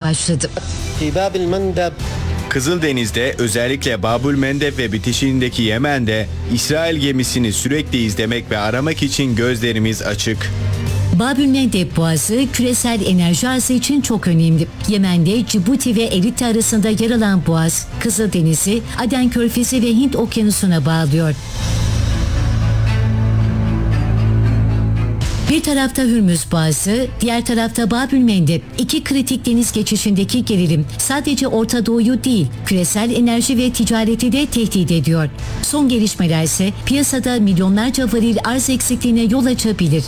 başladı. Kızıldeniz'de, özellikle Babül Mendeb ve bitişiğindeki Yemen'de İsrail gemisini sürekli izlemek ve aramak için gözlerimiz açık. Babül Mendeb Boğazı küresel enerji arzı için çok önemli. Yemen'de Cibuti ve Eritre arasında yer alan boğaz, Kızıldeniz'i, Aden Körfezi ve Hint Okyanusu'na bağlıyor. Bir tarafta Hürmüz Boğazı, diğer tarafta Babül Mendeb. İki kritik deniz geçişindeki gerilim sadece Orta Doğu'yu değil, küresel enerji ve ticareti de tehdit ediyor. Son gelişmeler ise piyasada milyonlarca varil arz eksikliğine yol açabilir.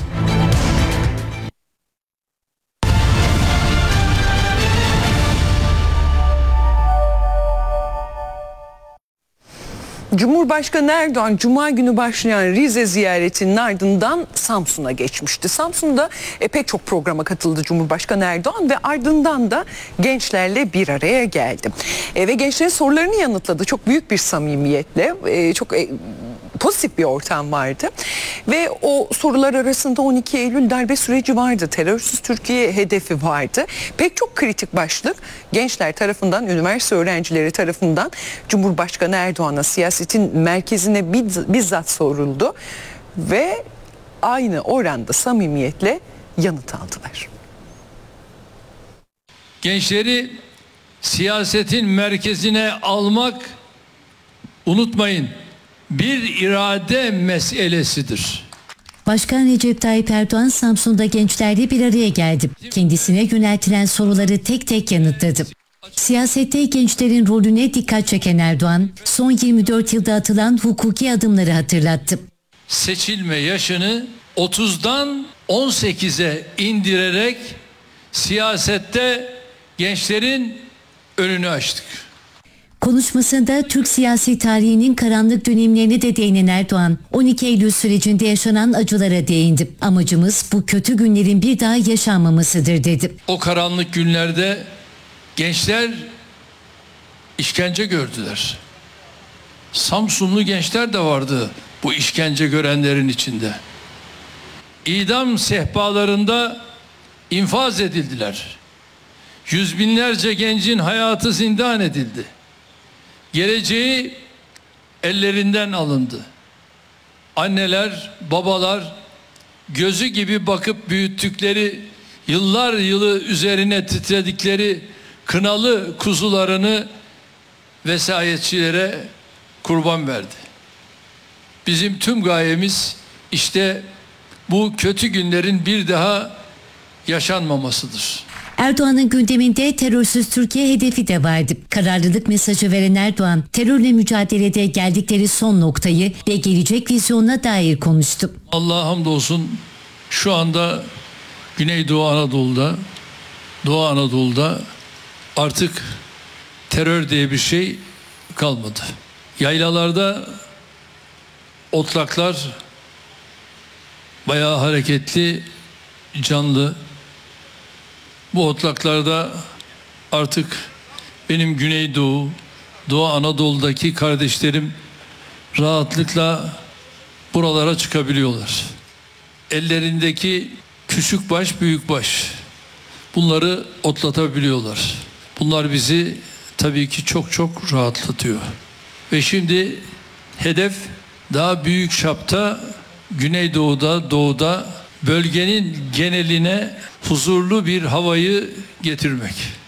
Cumhurbaşkanı Erdoğan Cuma günü başlayan Rize ziyaretinin ardından Samsun'a geçmişti. Samsun'da pek çok programa katıldı Cumhurbaşkanı Erdoğan ve ardından da gençlerle bir araya geldi. Ve gençlerin sorularını yanıtladı çok büyük bir samimiyetle, çok pozitif bir ortam vardı. Ve o sorular arasında 12 Eylül darbe süreci vardı, terörsüz Türkiye hedefi vardı. Pek çok kritik başlık gençler tarafından, üniversite öğrencileri tarafından Cumhurbaşkanı Erdoğan'a siyasetin merkezine bizzat soruldu. Ve aynı oranda samimiyetle yanıt aldılar. Gençleri siyasetin merkezine almak, unutmayın, bir irade meselesidir. Başkan Recep Tayyip Erdoğan Samsun'da gençlerle bir araya geldi. Kendisine yöneltilen soruları tek tek yanıtladı. Siyasette gençlerin rolüne dikkat çeken Erdoğan, son 24 yılda atılan hukuki adımları hatırlattı. Seçilme yaşını 30'dan 18'e indirerek siyasette gençlerin önünü açtık. Konuşmasında Türk siyasi tarihinin karanlık dönemlerine de değinen Erdoğan, 12 Eylül sürecinde yaşanan acılara değindi. Amacımız bu kötü günlerin bir daha yaşanmamasıdır dedi. O karanlık günlerde gençler işkence gördüler. Samsunlu gençler de vardı bu işkence görenlerin içinde. İdam sehpalarında infaz edildiler. Yüz binlerce gencin hayatı zindan edildi. Geleceği ellerinden alındı. Anneler, babalar gözü gibi bakıp büyüttükleri, yıllar yılı üzerine titredikleri kınalı kuzularını vesayetçilere kurban verdi. Bizim tüm gayemiz işte bu kötü günlerin bir daha yaşanmamasıdır. Erdoğan'ın gündeminde terörsüz Türkiye hedefi de vardı. Kararlılık mesajı veren Erdoğan, terörle mücadelede geldikleri son noktayı ve gelecek vizyonuna dair konuştu. Allah'a hamdolsun şu anda Güneydoğu Anadolu'da, Doğu Anadolu'da artık terör diye bir şey kalmadı. Yaylalarda otlaklar bayağı hareketli, canlı. Bu otlaklarda artık benim Güneydoğu, Doğu Anadolu'daki kardeşlerim rahatlıkla buralara çıkabiliyorlar. Ellerindeki küçük baş, büyük baş, bunları otlatabiliyorlar. Bunlar bizi tabii ki çok çok rahatlatıyor. Ve şimdi hedef daha büyük çapta Güneydoğu'da, Doğu'da bölgenin geneline huzurlu bir havayı getirmek.